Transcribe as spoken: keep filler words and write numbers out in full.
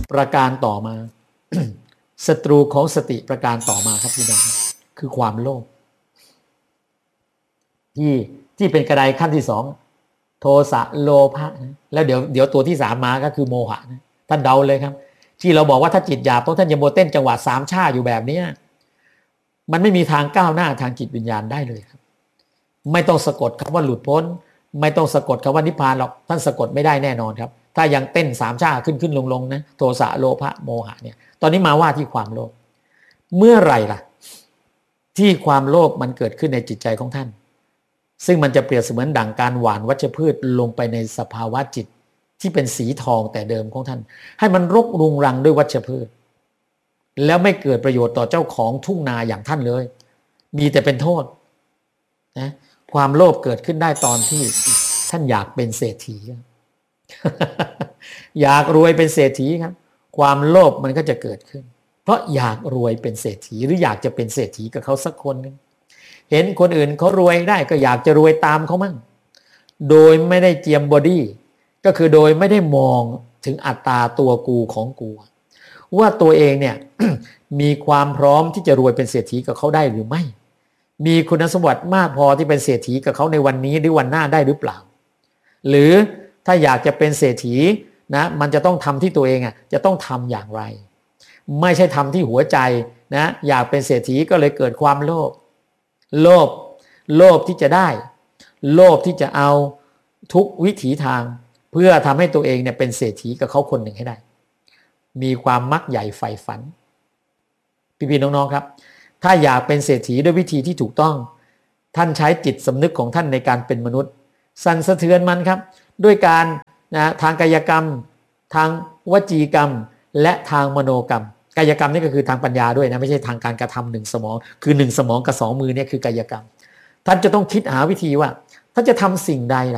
ประการต่อมา ศัตรูของสติประการต่อมาครับพี่น้องคือความโลภที่ที่เป็นกระไดขั้นที่สองโทสะโลภะนะแล้วเดี๋ยวเดี๋ยวตัวที่สามมาก็คือโมหะนะท่านเดาเลยครับที่เราบอกว่าถ้าจิตหยาบต้องท่านจะโมเต้นจังหวะสามชาอยู่แบบนี้มันไม่มีทางก้าวหน้าทางจิตวิญญาณได้เลยครับไม่ต้องสะกดคำว่าหลุดพ้นไม่ต้องสะกดคำว่านิพพานหรอกท่านสะกดไม่ได้แน่นอนครับถ้ายังเต้นสามชาขึ้นขึ้นลงลงนะโทสะโลภะโมหะเนี่ยตอนนี้มาว่าที่ความโลภเมื่อไหร่ล่ะที่ความโลภมันเกิดขึ้นในจิตใจของท่านซึ่งมันจะเปรียบเสมือนดั่งการหว่านวัชพืชลงไปในสภาวะจิตที่เป็นสีทองแต่เดิมของท่านให้มันรกรุงรังด้วยวัชพืชแล้วไม่เกิดประโยชน์ต่อเจ้าของทุ่งนาอย่างท่านเลยมีแต่เป็นโทษนะความโลภเกิดขึ้นได้ตอนที่ท่านอยากเป็นเศรษฐี อยากรวยเป็นเศรษฐีครับความโลภมันก็จะเกิดขึ้นเพราะอยากรวยเป็นเศรษฐีหรืออยากจะเป็นเศรษฐีกับเขาสักคนนึงเห็นคนอื่นเขารวยได้ก็อยากจะรวยตามเขามั่งโดยไม่ได้เจียมบอดี้ก็คือโดยไม่ได้มองถึงอัตราตัวกูของกูว่าตัวเองเนี่ย มีความพร้อมที่จะรวยเป็นเศรษฐีกับเขาได้หรือไม่มีคุณสมบัติมากพอที่เป็นเศรษฐีกับเขาในวันนี้หรือวันหน้าได้หรือเปล่าหรือถ้าอยากจะเป็นเศรษฐีนะมันจะต้องทำที่ตัวเองอ่ะจะต้องทำอย่างไรไม่ใช่ทำที่หัวใจนะอยากเป็นเศรษฐีก็เลยเกิดความโลภโลภโลภที่จะได้โลภที่จะเอาทุกวิถีทางเพื่อทำให้ตัวเองเนี่ยเป็นเศรษฐีกับเขาคนหนึ่งให้ได้มีความมักใหญ่ใฝ่ฝันพี่ๆน้องๆครับถ้าอยากเป็นเศรษฐีด้วยวิธีที่ถูกต้องท่านใช้จิตสำนึกของท่านในการเป็นมนุษย์สั่นสะเทือนมันครับด้วยการนะทางกายกรรมทางวจีกรรมและทางมโนกรรมกายกรรมนี่ก็คือทางปัญญาด้วยนะไม่ใช่ทางการกระทำหนึ่งสมองคือหนึ่งสมองกับสองมือเนี่ยคือกายกรรมท่านจะต้องคิดหาวิธีว่าท่านจะทำสิ่งใดล่ะ